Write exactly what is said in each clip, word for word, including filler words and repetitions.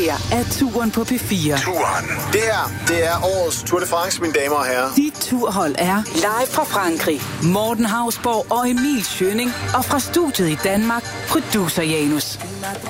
her er Turen på P fire. Turen. Det her, det er årets Tour de France, mine damer og herrer. Dit turhold er live fra Frankrig. Morten Hausborg og Emil Schønning. Og fra studiet i Danmark, producer Janus.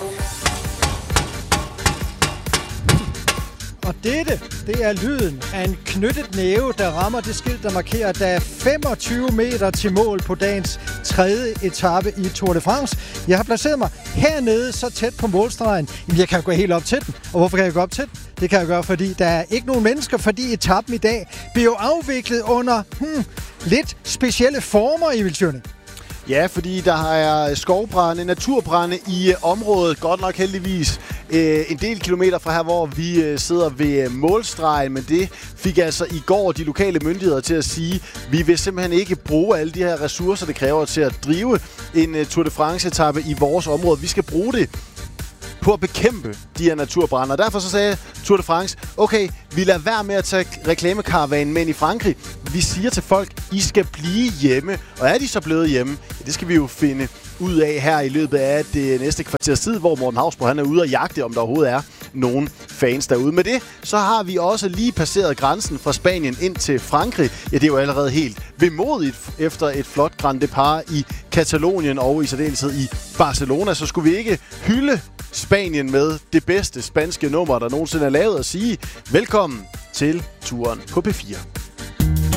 Og dette, det er lyden af en knyttet næve, der rammer det skilt, der markerer, at der er femogtyve meter til mål på dagens tredje etape i Tour de France. Jeg har placeret mig hernede så tæt på målstregen. Jamen, jeg kan gå helt op til den. Og hvorfor kan jeg gå op til den? Det kan jeg gøre, fordi der er ikke nogen mennesker, fordi etappen i dag bliver jo afviklet under hmm, lidt specielle former, Emil Schønning. Ja, fordi der er skovbrænde, naturbrænde i området, godt nok heldigvis øh, en del kilometer fra her, hvor vi øh, sidder ved målstregen, men det fik altså i går de lokale myndigheder til at sige, vi vil simpelthen ikke bruge alle de her ressourcer, det kræver til at drive en uh, Tour de France-etape i vores område. Vi skal bruge det på at bekæmpe de her naturbrande. Og derfor så sagde Tour de France, okay, vi lader være med at tage reklamekaravanen med ind i Frankrig. Vi siger til folk, I skal blive hjemme. Og er de så blevet hjemme? Ja, det skal vi jo finde ud af her i løbet af det næste kvarters tid, hvor Morten Hausborg han er ude og jagte, om der overhovedet er nogen fans derude. Med det, så har vi også lige passeret grænsen fra Spanien ind til Frankrig. Ja, det er jo allerede helt vemodigt efter et flot Grand Depart i Katalonien og i særdeleshed i Barcelona. Så skulle vi ikke hylde Spanien med det bedste spanske nummer, der nogensinde er lavet, og sige velkommen til Turen på P fire.